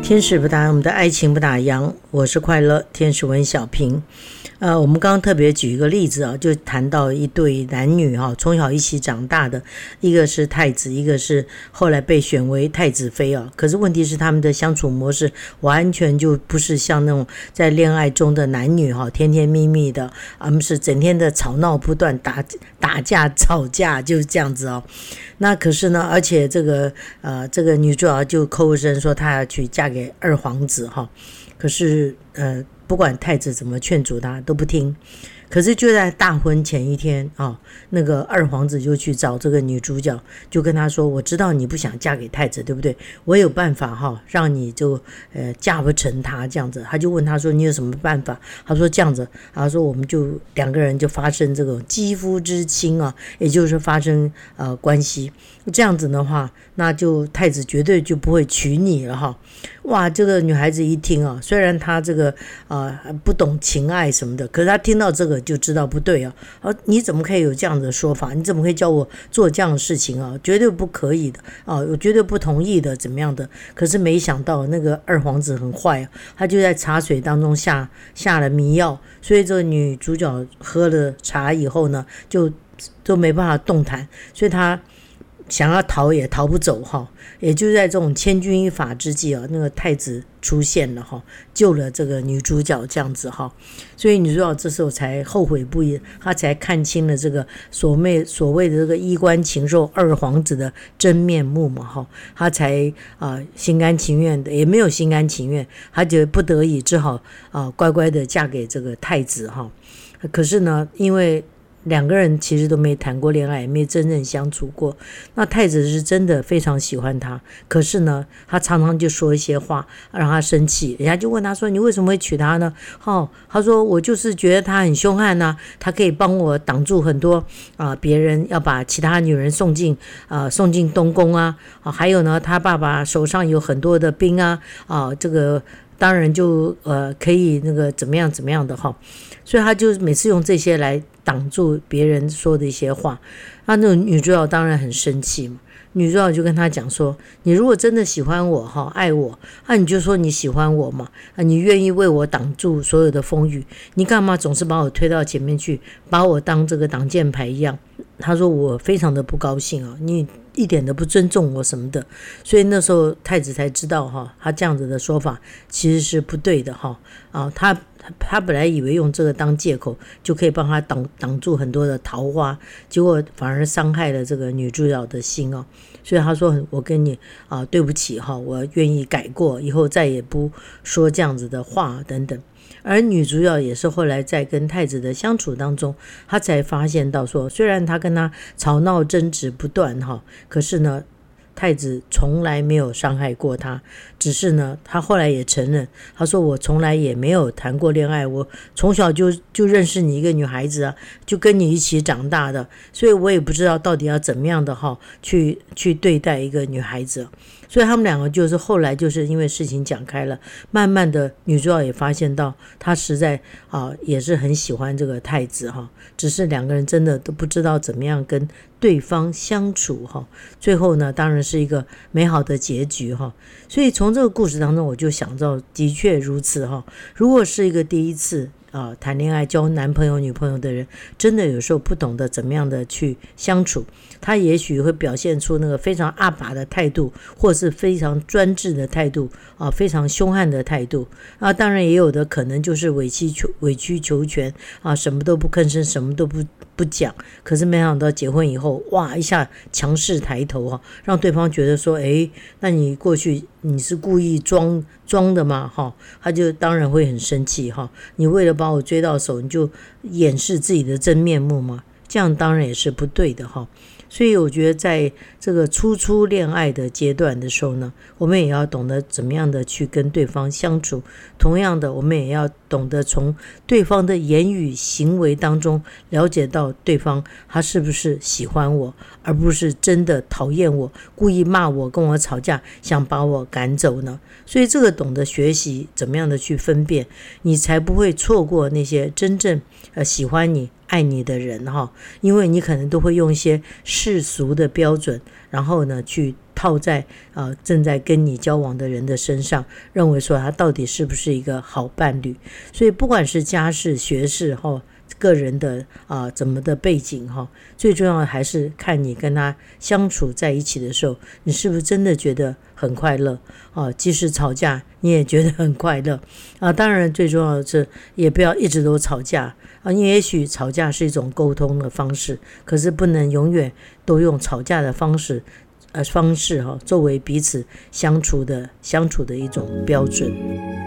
天使不打我们的爱情不打烊，我是快乐天使文小平。我们刚刚特别举一个例子啊，就谈到一对男女从小一起长大的，一个是太子，一个是后来被选为太子妃啊。可是问题是他们的相处模式完全就不是像那种在恋爱中的男女甜甜蜜蜜的，他们是整天的吵闹不断，打架吵架，就是这样子哦。那可是呢，而且这个女主角就口声说她要去嫁给二皇子可是不管太子怎么劝阻她都不听。可是就在大婚前一天那个二皇子就去找这个女主角，就跟她说，我知道你不想嫁给太子对不对，我有办法让你就嫁不成他这样子。他就问他说你有什么办法，他说这样子，他说我们就两个人就发生这种肌肤之亲也就是发生关系，这样子的话那就太子绝对就不会娶你了哇，这个女孩子一听虽然她这个不懂情爱什么的，可是她听到这个就知道不对你怎么可以有这样的说法，你怎么可以叫我做这样的事情绝对不可以的我绝对不同意的怎么样的。可是没想到那个二皇子很坏他就在茶水当中下了迷药，所以这个女主角喝了茶以后呢就都没办法动弹，所以她想要逃也逃不走也就在这种千钧一发之际那个太子出现了救了这个女主角这样子所以女主角这时候才后悔不已，她才看清了这个所谓的这个衣冠禽兽二皇子的真面目嘛她才心甘情愿的，也没有心甘情愿，她就不得已只好乖乖的嫁给这个太子可是呢，因为两个人其实都没谈过恋爱，也没真正相处过。那太子是真的非常喜欢他，可是呢他常常就说一些话让他生气，人家就问他说你为什么会娶他呢他说我就是觉得他很凶悍他可以帮我挡住很多别人要把其他女人送进东宫还有呢他爸爸手上有很多的兵这个当然就可以那个怎么样的所以他就每次用这些来挡住别人说的一些话。那种女主角当然很生气嘛，女主角就跟他讲说，你如果真的喜欢我爱我你就说你喜欢我嘛你愿意为我挡住所有的风雨，你干嘛总是把我推到前面去，把我当这个挡箭牌一样。他说我非常的不高兴你一点都不尊重我什么的。所以那时候太子才知道他这样子的说法其实是不对的他本来以为用这个当借口就可以帮他挡住很多的桃花，结果反而伤害了这个女主角的心所以他说我跟你对不起我愿意改过，以后再也不说这样子的话等等。而女主角也是后来在跟太子的相处当中，她才发现到说，虽然她跟他吵闹争执不断可是呢太子从来没有伤害过他，只是呢他后来也承认，他说我从来也没有谈过恋爱，我从小就认识你一个女孩子就跟你一起长大的，所以我也不知道到底要怎么样的去对待一个女孩子。所以他们两个就是后来就是因为事情讲开了，慢慢的女主角也发现到她实在也是很喜欢这个太子只是两个人真的都不知道怎么样跟对方相处最后呢当然是一个美好的结局所以从这个故事当中我就想到的确如此如果是一个第一次谈恋爱交男朋友女朋友的人，真的有时候不懂得怎么样的去相处，他也许会表现出那个非常阿爸的态度，或是非常专制的态度非常凶悍的态度当然也有的可能就是委曲求全什么都不吭声，什么都不讲，可是没想到结婚以后哇一下强势抬头让对方觉得说那你过去你是故意装的吗他就当然会很生气你为了把我追到手，你就掩饰自己的真面目吗？这样当然也是不对的所以我觉得在这个初恋爱的阶段的时候呢，我们也要懂得怎么样的去跟对方相处，同样的我们也要懂得从对方的言语行为当中了解到对方他是不是喜欢我， 而不是真的讨厌我，故意骂我，跟我吵架，想把我赶走呢？所以这个懂得学习怎么样的去分辨，你才不会错过那些真正喜欢你爱你的人哈。因为你可能都会用一些世俗的标准，然后呢去套在正在跟你交往的人的身上，认为说他到底是不是一个好伴侣。所以不管是家世学识个人的怎么的背景最重要的还是看你跟他相处在一起的时候，你是不是真的觉得很快乐即使吵架你也觉得很快乐当然最重要的是也不要一直都吵架因为也许吵架是一种沟通的方式，可是不能永远都用吵架的方式作为彼此相处的一种标准。